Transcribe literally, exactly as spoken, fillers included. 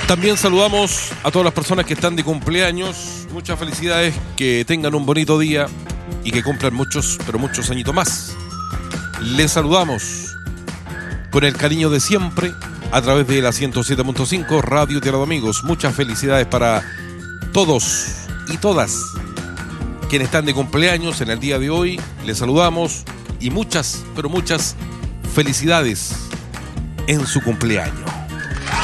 También saludamos a todas las personas que están de cumpleaños. Muchas felicidades, que tengan un bonito día y que cumplan muchos, pero muchos añitos más. Les saludamos con el cariño de siempre a través de la ciento siete punto cinco Radio Tierra de Amigos. Muchas felicidades para todos y todas quienes están de cumpleaños en el día de hoy. Les saludamos y muchas, pero muchas felicidades en su cumpleaños.